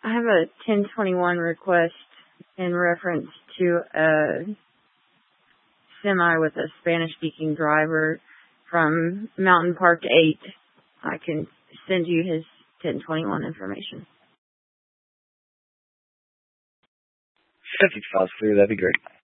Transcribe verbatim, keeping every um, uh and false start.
I have a ten twenty-one request in reference to a semi with a Spanish-speaking driver from Mountain Park eight. I can send you his ten twenty-one information. If you file clear, that'd be great.